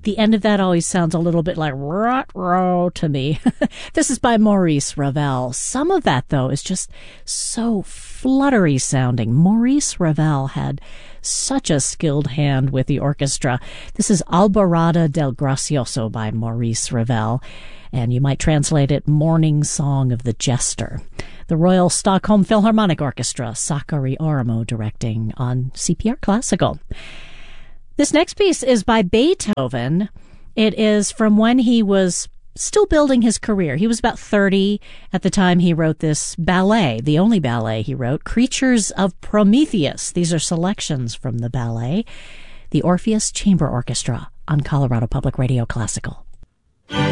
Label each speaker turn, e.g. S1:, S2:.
S1: The end of that always sounds a little bit like rot-row to me. This is by Maurice Ravel. Some of that, though, is just so fluttery sounding. Maurice Ravel had such a skilled hand with the orchestra. This is Alborada del Gracioso by Maurice Ravel, and you might translate it Morning Song of the Jester. The Royal Stockholm Philharmonic Orchestra, Sakari Oramo directing on CPR Classical. This next piece is by Beethoven. It is from when he was still building his career. He was about 30 at the time he wrote this ballet, the only ballet he wrote, Creatures of Prometheus. These are selections from the ballet. The Orpheus Chamber Orchestra on Colorado Public Radio Classical.